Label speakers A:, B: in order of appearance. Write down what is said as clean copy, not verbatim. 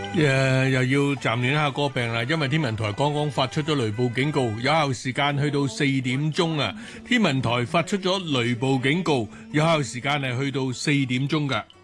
A: 又要暫亂下個病啦，因為天文台剛剛發出咗雷暴警告，有效時間去到4點鐘啊！天文台發出咗雷暴警告，有效時間係去到4點鐘㗎。